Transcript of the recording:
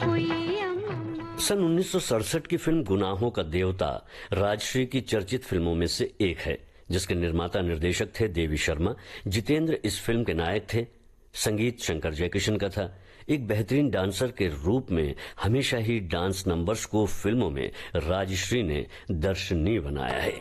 सन 1967 की फिल्म गुनाहों का देवता राजश्री की चर्चित फिल्मों में से एक है, जिसके निर्माता निर्देशक थे देवी शर्मा। जितेंद्र इस फिल्म के नायक थे। संगीत शंकर जयकिशन का था। एक बेहतरीन डांसर के रूप में हमेशा ही डांस नंबर्स को फिल्मों में राजश्री ने दर्शनीय बनाया है।